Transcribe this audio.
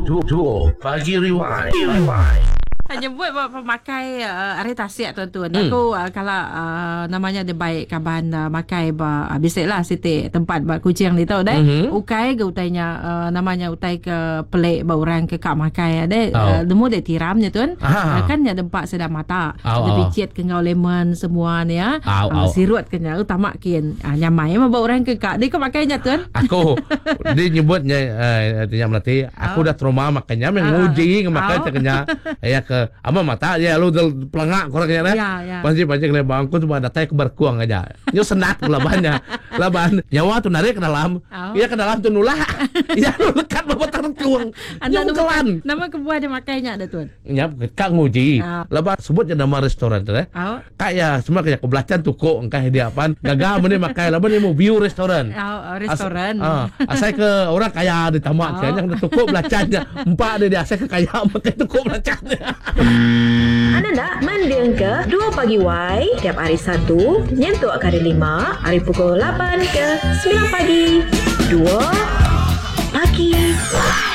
Duo Pagi Rewind. Hanya buat pemakai hari tasik tuan-tuan. Aku kalau namanya dia baik kaban makai bisalah siti tempat kucing ni tahu deh. Ukai ke utainya namanya utai ke pelik ba orang ke kak makai ada demo dia tiramnya tuan. Kan nya tempat sedang mata. Dia picit ke ngau lemon semua ni ya. Sirut ke nya utama kin nyamai ma ba orang ke kak dia ke makainya tuan. Aku dia nyebutnya dia melati aku dah trauma makanya menguji makai caknya ya ke ama mata ya lu pelengak korangnya ya. Pasti le bangku cuma datang ke berkuang aja. Nyo senat labannya. Laban nyawa tu narik ke dalam. Iya ke dalam tu nulah. Iya lu lekat bawa terkuang. Anda nama kebuah dia makainya ada tuan. Ya kak nguji. Laban sebutnya nama restoran tu kayak semua kayak kebelacan tuko engkau dia apaan gagal meni makai laban dia mau view restoran. Restoran. Asal ke orang kaya di tamak kayaknya tuko belacannya. Empat dia asal ke kaya makai tuko belacannya. Anda nak mendeng ke 2 Pagi Y tiap hari Sabtu nyentuh hari 5 hari pukul 8 ke 9 pagi 2